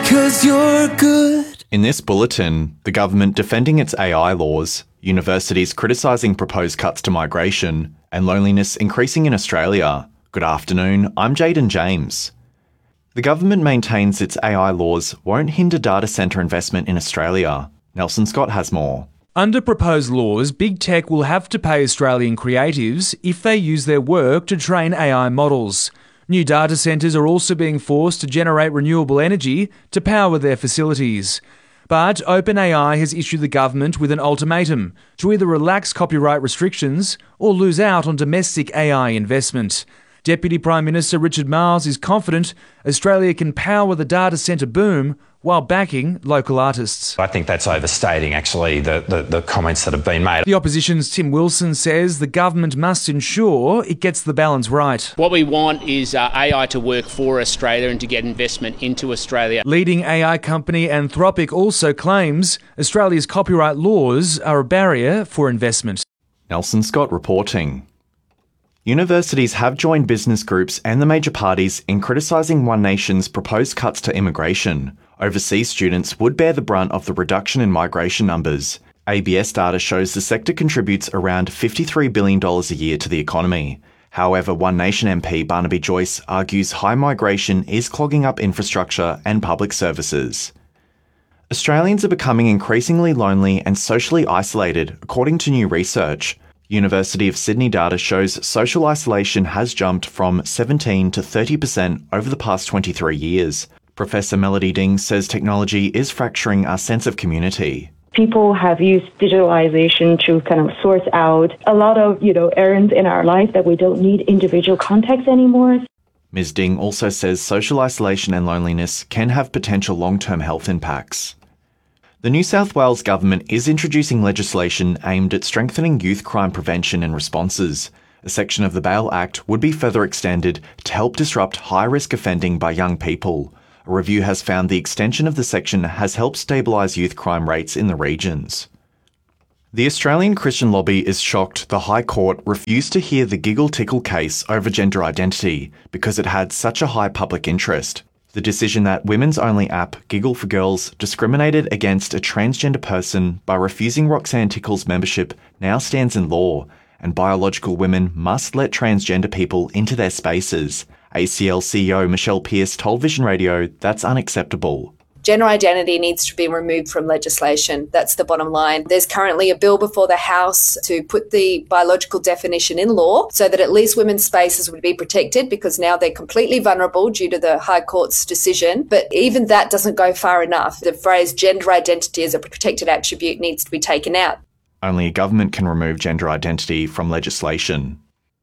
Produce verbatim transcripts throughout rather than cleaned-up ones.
'cause you're good. In this bulletin, the government defending its A I laws, universities criticising proposed cuts to migration, and loneliness increasing in Australia. Good afternoon, I'm Jaden James. The government maintains its A I laws won't hinder data centre investment in Australia. Nelson Scott has more. Under proposed laws, big tech will have to pay Australian creatives if they use their work to train A I models. New data centres are also being forced to generate renewable energy to power their facilities. But OpenAI has issued the government with an ultimatum to either relax copyright restrictions or lose out on domestic A I investment. Deputy Prime Minister Richard Marles is confident Australia can power the data centre boom while backing local artists. I think that's overstating, actually, the, the, the comments that have been made. The opposition's Tim Wilson says the government must ensure it gets the balance right. What we want is uh, A I to work for Australia and to get investment into Australia. Leading A I company Anthropic also claims Australia's copyright laws are a barrier for investment. Nelson Scott reporting. Universities have joined business groups and the major parties in criticising One Nation's proposed cuts to immigration. Overseas students would bear the brunt of the reduction in migration numbers. A B S data shows the sector contributes around fifty-three billion dollars a year to the economy. However, One Nation M P Barnaby Joyce argues high migration is clogging up infrastructure and public services. Australians are becoming increasingly lonely and socially isolated, according to new research. University of Sydney data shows social isolation has jumped from seventeen to thirty percent over the past twenty-three years. Professor Melody Ding says technology is fracturing our sense of community. People have used digitalization to kind of source out a lot of, you know, errands in our life that we don't need individual context anymore. Miz Ding also says social isolation and loneliness can have potential long-term health impacts. The New South Wales government is introducing legislation aimed at strengthening youth crime prevention and responses. A section of the Bail Act would be further extended to help disrupt high-risk offending by young people. A review has found the extension of the section has helped stabilise youth crime rates in the regions. The Australian Christian Lobby is shocked the High Court refused to hear the Giggle Tickle case over gender identity because it had such a high public interest. The decision that women's only app Giggle for Girls discriminated against a transgender person by refusing Roxanne Tickle's membership now stands in law, and biological women must let transgender people into their spaces. A C L C E O Michelle Pearce told Vision Radio that's unacceptable. Gender identity needs to be removed from legislation. That's the bottom line. There's currently a bill before the House to put the biological definition in law so that at least women's spaces would be protected, because now they're completely vulnerable due to the High Court's decision. But even that doesn't go far enough. The phrase gender identity as a protected attribute needs to be taken out. Only a government can remove gender identity from legislation.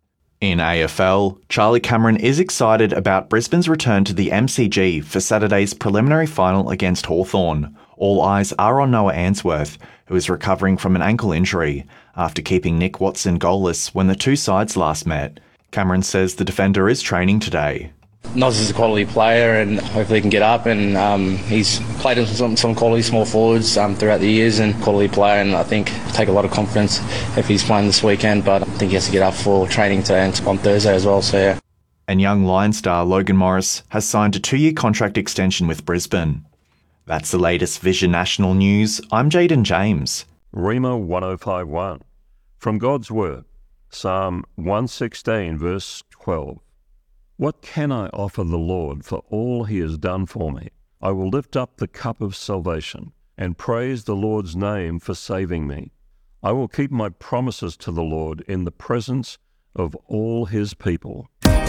In A F L, Charlie Cameron is excited about Brisbane's return to the M C G for Saturday's preliminary final against Hawthorn. All eyes are on Noah Answorth, who is recovering from an ankle injury after keeping Nick Watson goalless when the two sides last met. Cameron says the defender is training today. Noz is a quality player and hopefully he can get up, and um, he's played with some, some quality small forwards um, throughout the years, and quality player, and I think take a lot of confidence if he's playing this weekend, but I think he has to get up for training today and on Thursday as well, so yeah. And young Lion star Logan Morris has signed a two-year contract extension with Brisbane. That's the latest Vision National News. I'm Jaden James. Rhema one oh five one. From God's Word, Psalm one sixteen, verse twelve. What can I offer the Lord for all he has done for me? I will lift up the cup of salvation and praise the Lord's name for saving me. I will keep my promises to the Lord in the presence of all his people.